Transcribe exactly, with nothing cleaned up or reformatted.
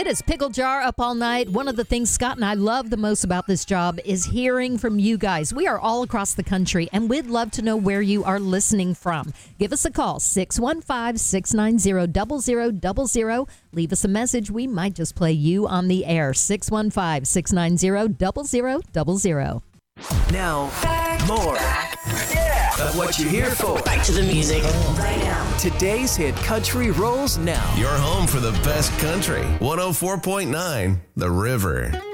It is Pickle Jar up all night. One of the things Scott and I love the most about this job is hearing from you guys. We are all across the country, and we'd love to know where you are listening from. Give us a call, six one five, six nine zero, zero zero zero zero. Leave us a message. We might just play you on the air, six one five, six nine zero, zero zero zero zero. Now, more of what you're here for. Back to the music right now. Today's hit country rolls now. Your home for the best country. one oh four point nine The River.